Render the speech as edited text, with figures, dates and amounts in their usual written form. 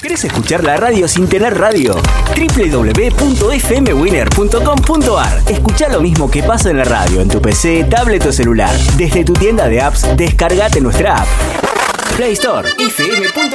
¿Querés escuchar la radio sin tener radio? www.fmwinner.com.ar. Escucha lo mismo que pasa en la radio en tu PC, tablet o celular. Desde tu tienda de apps, descargate nuestra app. Play Store, fm.com.